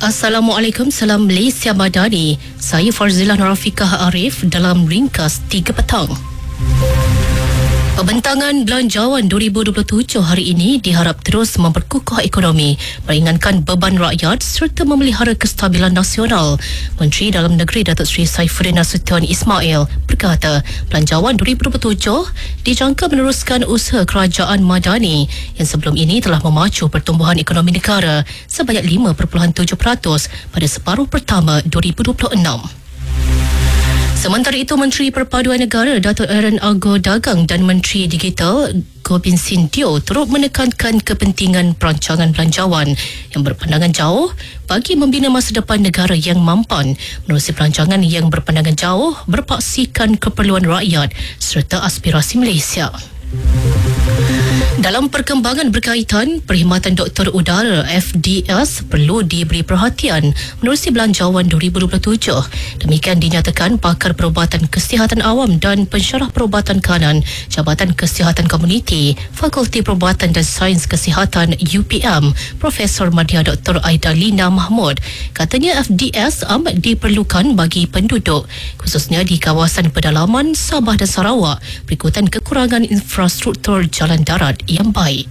Assalamualaikum, salam Malaysia Madani. Saya Farzilah Nurafiqah Arif dalam ringkas 3 petang. Pembentangan Belanjawan 2027 hari ini diharap terus memperkukuh ekonomi, meringankan beban rakyat serta memelihara kestabilan nasional. Menteri Dalam Negeri Datuk Seri Saifuddin Nasution Ismail berkata, Belanjawan 2027 dijangka meneruskan usaha kerajaan Madani yang sebelum ini telah memacu pertumbuhan ekonomi negara sebanyak 5.7% pada separuh pertama 2026. Sementara itu, Menteri Perpaduan Negara Datuk Aaron Argo Dagang dan Menteri Digital Gobind Singh turut menekankan kepentingan perancangan belanjawan yang berpandangan jauh bagi membina masa depan negara yang mampan. Menerusi perancangan yang berpandangan jauh berpaksikan keperluan rakyat serta aspirasi Malaysia. Dalam perkembangan berkaitan, Perkhidmatan Doktor Udara FDS perlu diberi perhatian menerusi Belanjawan 2027. Demikian dinyatakan pakar perubatan kesihatan awam dan pensyarah perubatan kanan Jabatan Kesihatan Komuniti Fakulti Perubatan dan Sains Kesihatan UPM Profesor Madya Dr. Aida Lina Mahmud. Katanya FDS amat diperlukan bagi penduduk khususnya di kawasan pedalaman Sabah dan Sarawak berikutan kekurangan infrastruktur jalan darat yang baik.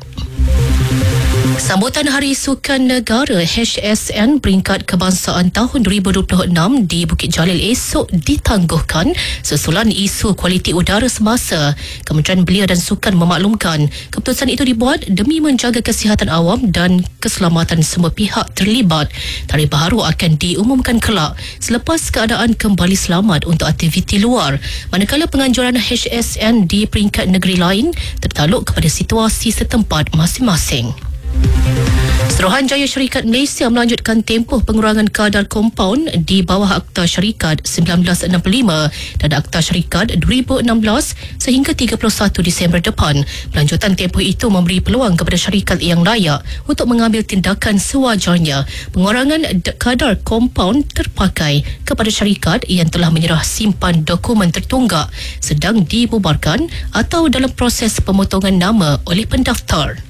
Sambutan Hari Sukan Negara HSN peringkat kebangsaan tahun 2026 di Bukit Jalil esok ditangguhkan susulan isu kualiti udara semasa. Kementerian Belia dan Sukan memaklumkan keputusan itu dibuat demi menjaga kesihatan awam dan keselamatan semua pihak terlibat. Tarikh baharu akan diumumkan kelak selepas keadaan kembali selamat untuk aktiviti luar, manakala penganjuran HSN di peringkat negeri lain tertakluk kepada situasi setempat masing-masing. Suruhanjaya Syarikat Malaysia melanjutkan tempoh pengurangan kadar kompaun di bawah Akta Syarikat 1965 dan Akta Syarikat 2016 sehingga 31 Disember depan. Pelanjutan tempoh itu memberi peluang kepada syarikat yang layak untuk mengambil tindakan sewajarnya. Pengurangan kadar kompaun terpakai kepada syarikat yang telah menyerah simpan dokumen tertunggak, sedang dibubarkan atau dalam proses pemotongan nama oleh pendaftar.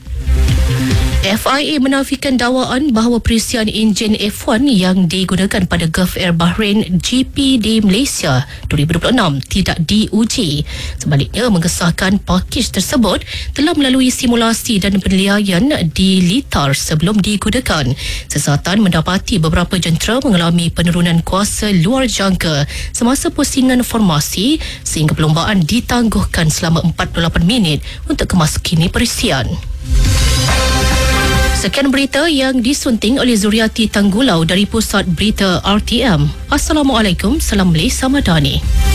FIA menafikan dakwaan bahawa perisian enjin F1 yang digunakan pada Gulf Air Bahrain GP di Malaysia 2026 tidak diuji. Sebaliknya, mengesahkan pakej tersebut telah melalui simulasi dan penilaian di litar sebelum digunakan. Siasatan mendapati beberapa jentera mengalami penurunan kuasa luar jangka semasa pusingan formasi sehingga perlombaan ditangguhkan selama 48 minit untuk kemaskini perisian. Sekian berita yang disunting oleh Zuriati Tanggulau dari Pusat Berita RTM. Assalamualaikum, salam Malaysia Madani.